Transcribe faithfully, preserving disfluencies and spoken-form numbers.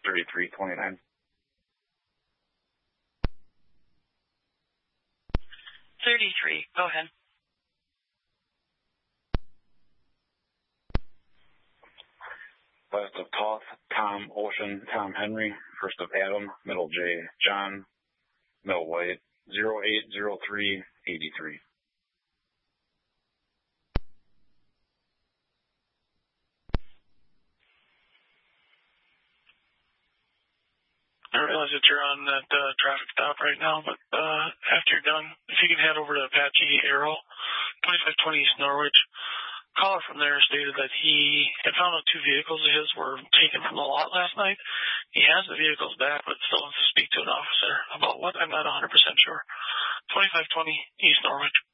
thirty-three twenty-nine. thirty-three, go ahead. Last of Toth, Tom Ocean, Tom Henry. First of Adam, middle J, John, middle White, zero eight zero three eighty-three. I realize that you're on that uh, traffic stop right now, but uh, after you're done, if you can head over to Apache Arrow, twenty-five twenty East Norwich. Caller from there stated that he had found out two vehicles of his were taken from the lot last night. He has the vehicles back, but still wants to speak to an officer. About what? I'm not one hundred percent sure. twenty-five twenty East Norwich.